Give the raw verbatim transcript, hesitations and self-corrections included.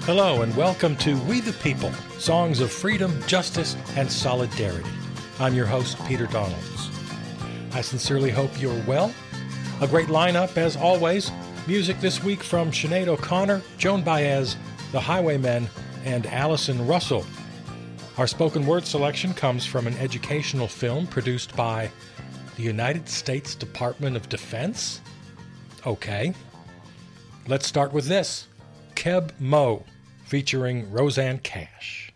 Hello and welcome to We the People, songs of freedom, justice, and solidarity. I'm your host, Peter Donalds. I sincerely hope you're well. A great lineup, as always. Music this week from Sinead O'Connor, Joan Baez, The Highwaymen, and Allison Russell. Our spoken word selection comes from an educational film produced by the United States Department of Defense? Okay. Let's start with this. Keb Mo, featuring Rosanne Cash.